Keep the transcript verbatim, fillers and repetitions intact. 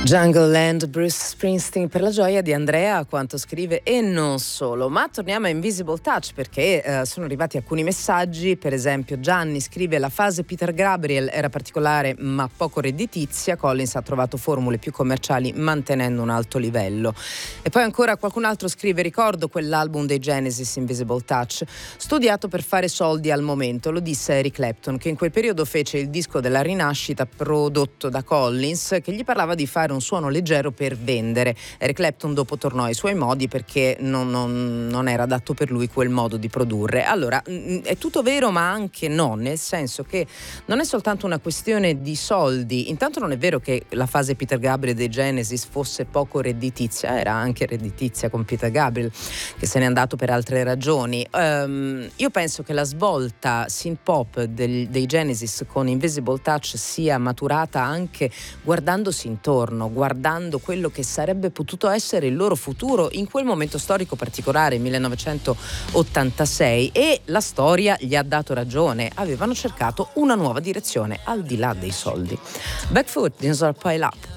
Jungle Land, Bruce Springsteen, per la gioia di Andrea a quanto scrive e non solo. Ma torniamo a Invisible Touch perché eh, sono arrivati alcuni messaggi. Per esempio Gianni scrive: la fase Peter Gabriel era particolare ma poco redditizia, Collins ha trovato formule più commerciali mantenendo un alto livello. E poi ancora qualcun altro scrive: ricordo quell'album dei Genesis, Invisible Touch, studiato per fare soldi al momento, lo disse Eric Clapton, che in quel periodo fece il disco della rinascita prodotto da Collins, che gli parlava di fare un suono leggero per vendere. Eric Clapton dopo tornò ai suoi modi perché non, non, non era adatto per lui quel modo di produrre. Allora, è tutto vero ma anche no, nel senso che non è soltanto una questione di soldi. Intanto non è vero che la fase Peter Gabriel dei Genesis fosse poco redditizia, era anche redditizia con Peter Gabriel, che se n'è andato per altre ragioni. Um, io penso che la svolta synth pop del, dei Genesis con Invisible Touch sia maturata anche guardandosi intorno, guardando quello che sarebbe potuto essere il loro futuro in quel momento storico particolare, millenovecentottantasei, e la storia gli ha dato ragione. Avevano cercato una nuova direzione al di là dei soldi. Backfoot, Dinosaur Pile Up.